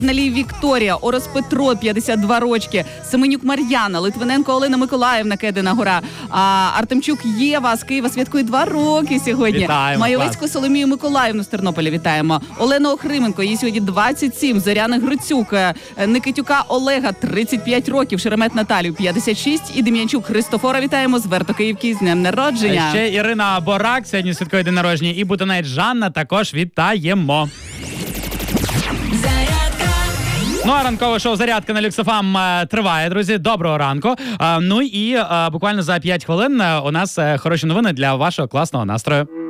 Налій Вікторія, Орос Петро, 52 рочки, Семенюк Мар'яна, Литвиненко Олена Миколаївна, Кедина Гора, Артемчук Єва з Києва святкує 2 роки сьогодні. Вітаємо, Майовецьку Соломію Миколаївну з Тернополя вітаємо. Олену Охрименко, їй сьогодні 27, Зоряна Грицюк, Никитюка Олега, 35 років, Шеремет Наталію, 56 і Дем'янчук Христофора вітаємо з Вертокиївки з днем народження. Ще Ірина Борак сьогодні святкує день народження і Бутонець Жанна також вітаємо. Ну, а ранкове шоу «Зарядка» на Люксофам триває, друзі. Доброго ранку. Ну і буквально за 5 хвилин у нас хороші новини для вашого класного настрою.